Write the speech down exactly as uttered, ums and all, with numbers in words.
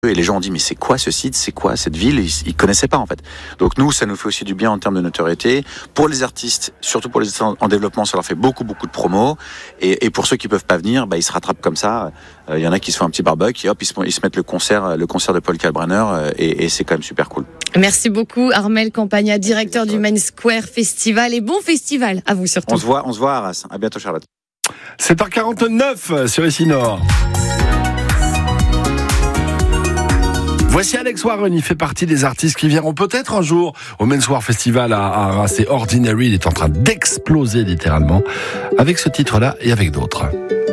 Et les gens ont dit mais c'est quoi ce site, c'est quoi cette ville, ils, ils connaissaient pas en fait. Donc nous ça nous fait aussi du bien en termes de notoriété. Pour les artistes, surtout pour les artistes en, en développement, ça leur fait beaucoup beaucoup de promos. Et, et pour ceux qui peuvent pas venir, bah ils se rattrapent comme ça. Il euh, y en a qui se font un petit barbecue et hop ils se, ils se mettent le concert, le concert de Paul Kalkbrenner euh, et, et c'est quand même super cool. Merci beaucoup Armel Campagna, directeur du Main Square Festival, et bon festival à vous surtout. On se voit, on se voit à Arras. À bientôt Charlotte. sept heures quarante-neuf sur Ici Nord. Voici Alex Warren, il fait partie des artistes qui viendront peut-être un jour au Main Square Festival à Arras. C'est Ordinary, il est en train d'exploser littéralement avec ce titre-là et avec d'autres.